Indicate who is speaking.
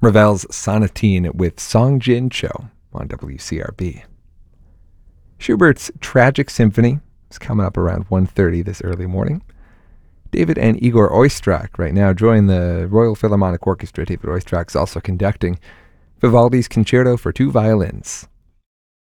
Speaker 1: Ravel's Sonatine with Song Jin Cho on WCRB. Schubert's Tragic Symphony is coming up around 1:30 this early morning. David and Igor Oistrakh right now join the Royal Philharmonic Orchestra. David Oistrakh is also conducting Vivaldi's Concerto for Two Violins.